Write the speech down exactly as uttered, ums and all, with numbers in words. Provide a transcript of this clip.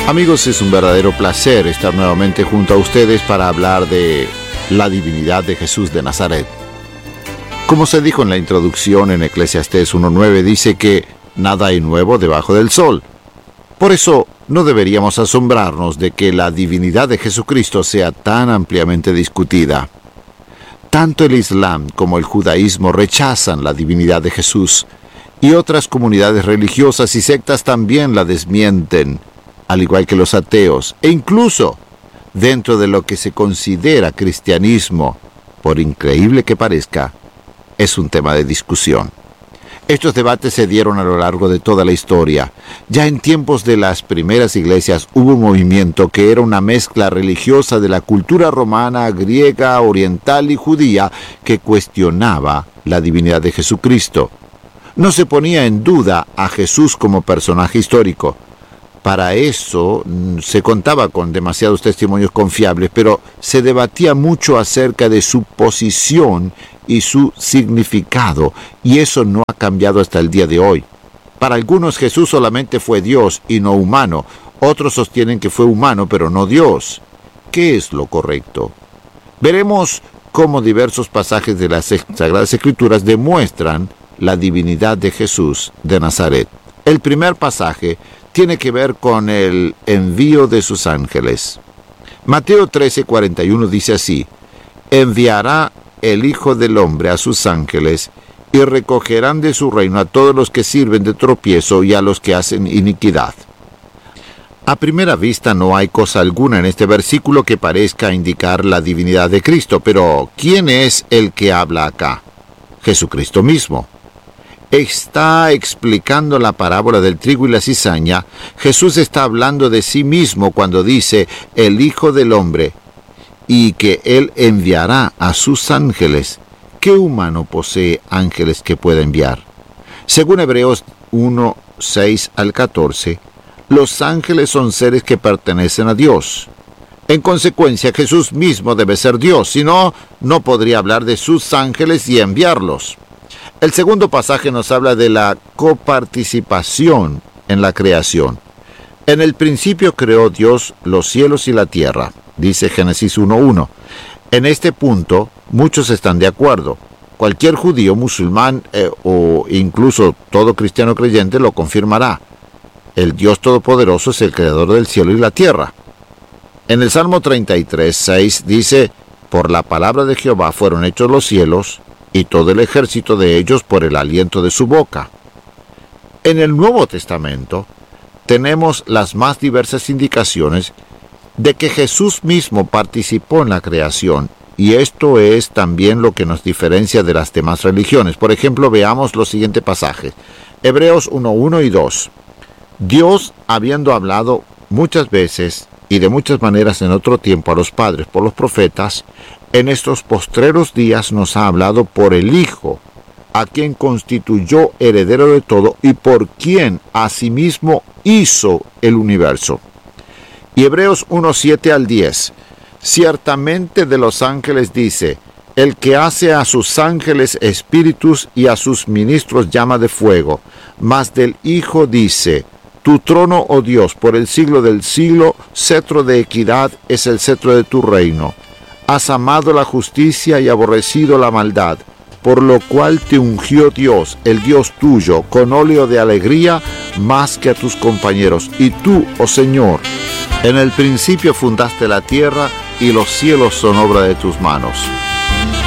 Amigos, es un verdadero placer estar nuevamente junto a ustedes para hablar de la divinidad de Jesús de Nazaret. Como se dijo en la introducción en Eclesiastés uno nueve, dice que nada hay nuevo debajo del sol. Por eso no deberíamos asombrarnos de que la divinidad de Jesucristo sea tan ampliamente discutida. Tanto el Islam como el judaísmo rechazan la divinidad de Jesús, y otras comunidades religiosas y sectas también la desmienten, al igual que los ateos, e incluso dentro de lo que se considera cristianismo, por increíble que parezca, es un tema de discusión. Estos debates se dieron a lo largo de toda la historia. Ya en tiempos de las primeras iglesias hubo un movimiento que era una mezcla religiosa de la cultura romana, griega, oriental y judía que cuestionaba la divinidad de Jesucristo. No se ponía en duda a Jesús como personaje histórico. Para eso se contaba con demasiados testimonios confiables, pero se debatía mucho acerca de su posición y su significado, y eso no ha cambiado hasta el día de hoy. Para algunos Jesús solamente fue Dios y no humano. Otros sostienen que fue humano pero no Dios. ¿Qué es lo correcto? Veremos cómo diversos pasajes de las Sagradas Escrituras demuestran la divinidad de Jesús de Nazaret. El primer pasaje tiene que ver con el envío de sus ángeles. Mateo trece cuarenta y uno dice así: enviará el Hijo del Hombre a sus ángeles, y recogerán de su reino a todos los que sirven de tropiezo y a los que hacen iniquidad. A primera vista no hay cosa alguna en este versículo que parezca indicar la divinidad de Cristo, pero ¿quién es el que habla acá? Jesucristo mismo. Está explicando la parábola del trigo y la cizaña. Jesús está hablando de sí mismo cuando dice el Hijo del Hombre, y que Él enviará a sus ángeles. ¿Qué humano posee ángeles que pueda enviar? Según Hebreos uno, seis al catorce, los ángeles son seres que pertenecen a Dios. En consecuencia, Jesús mismo debe ser Dios, si no, no podría hablar de sus ángeles y enviarlos. El segundo pasaje nos habla de la coparticipación en la creación. En el principio creó Dios los cielos y la tierra, dice Génesis uno uno. En este punto, muchos están de acuerdo. Cualquier judío, musulmán eh, o incluso todo cristiano creyente lo confirmará. El Dios Todopoderoso es el creador del cielo y la tierra. En el Salmo treinta y tres, seis dice: por la palabra de Jehová fueron hechos los cielos, y todo el ejército de ellos por el aliento de su boca. En el Nuevo Testamento tenemos las más diversas indicaciones de que Jesús mismo participó en la creación, y esto es también lo que nos diferencia de las demás religiones. Por ejemplo, veamos los siguientes pasajes. Hebreos uno, uno y dos. Dios, habiendo hablado muchas veces y de muchas maneras en otro tiempo a los padres por los profetas, en estos postreros días nos ha hablado por el Hijo, a quien constituyó heredero de todo y por quien asimismo hizo el universo. Y Hebreos uno, siete al diez. Ciertamente de los ángeles dice: el que hace a sus ángeles espíritus y a sus ministros llama de fuego. Mas del Hijo dice: tu trono, oh Dios, por el siglo del siglo, cetro de equidad es el cetro de tu reino. Has amado la justicia y aborrecido la maldad, por lo cual te ungió Dios, el Dios tuyo, con óleo de alegría más que a tus compañeros. Y tú, oh Señor, en el principio fundaste la tierra, y los cielos son obra de tus manos.